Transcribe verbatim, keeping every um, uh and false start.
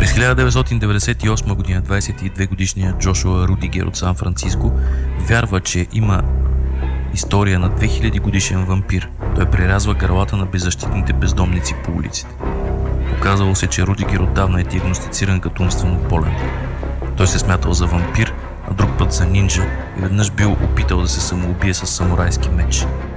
През хиляда деветстотин деветдесет и осма година двадесет и две годишният Джошуа Рудигер от Сан Франциско вярва, че има история на две хиляди годишен вампир. Той прерязва гърлата на беззащитните бездомници по улиците. Оказало се, че Рудигер отдавна е диагностициран като умствено болен. Той се смятал за вампир, а друг път за нинджа и веднъж бил опитал да се самоубие с самурайски меч.